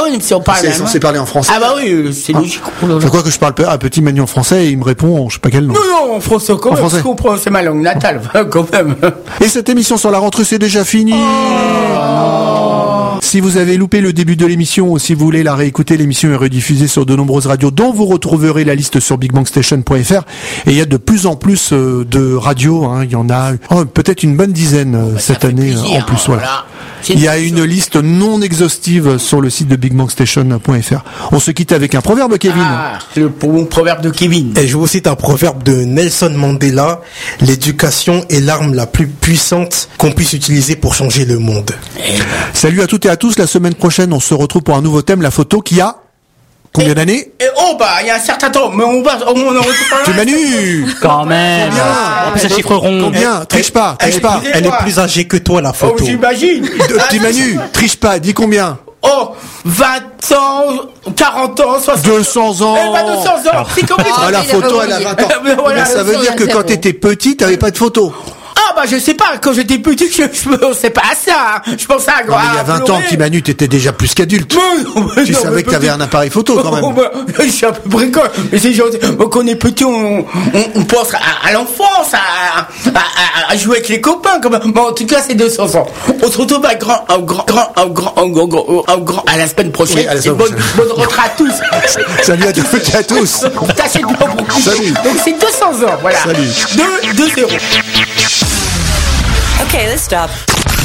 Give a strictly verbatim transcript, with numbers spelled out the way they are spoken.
si on parle. C'est censé parler en français. Ah bah oui, c'est ah. logique. Faut quoi que je parle un petit Manu en français et il me répond en je sais pas quel nom. Non, non, en français quand même. Je comprends, c'est ma langue natale, quand même. Et cette émission sur la rentrée, c'est déjà fini. Oh. Si vous avez loupé le début de l'émission ou si vous voulez la réécouter, l'émission est rediffusée sur de nombreuses radios dont vous retrouverez la liste sur big bang station point f r. Et il y a de plus en plus euh, de radios. Hein. Il y en a oh, peut-être une bonne dizaine euh, bah, cette année plaisir, en plus. Hein, voilà. Voilà. Il y a une liste non exhaustive sur le site de big bang station point f r. On se quitte avec un proverbe, Kevin. Ah, le bon proverbe de Kevin. Et je vous cite un proverbe de Nelson Mandela. L'éducation est l'arme la plus puissante qu'on puisse utiliser pour changer le monde. Et... Salut à toutes et à tous. La semaine prochaine, on se retrouve pour un nouveau thème, la photo qui a... Combien d'années? Oh bah il y a un certain temps, mais on va, on en retrouve pas. Tu Manu. Quand même. Combien? En plus, un chiffre rond. Combien? Triche pas, triche pas. Elle est plus âgée que toi, la photo. Oh, j'imagine. Petit Manu, triche pas. Dis combien? Oh, vingt ans, quarante ans, soixante deux cents ans. Eh ben, deux cents ans. C'est compliqué. Ah, la photo, elle a vingt ans. Mais voilà, mais ça veut dire que quand t'étais petit, t'avais pas de photo. Ah bah je sais pas, quand j'étais petit, je, je pensais pas à ça, hein. Je pensais à quoi. Il y a vingt ans, petit Manu, t'étais déjà plus qu'adulte. Non, non, tu non, savais que t'avais un appareil photo quand même. Oh, bah, je suis un peu précoce, mais c'est gentil. Quand on est petit, on, on, on pense à, à l'enfance, à, à, à jouer avec les copains. Comme... Bon, en tout cas, c'est deux cents ans. On se retrouve à grand, un grand, grand, un grand, un grand, un grand, un grand, à la semaine prochaine. Oui, à la semaine bonne, bonne rentrée à tous. Salut à toutes et à tous. Tâchez de pas beaucoup. Salut. Donc c'est deux cents ans, voilà. Salut. deux, deux zéro. Okay, let's stop.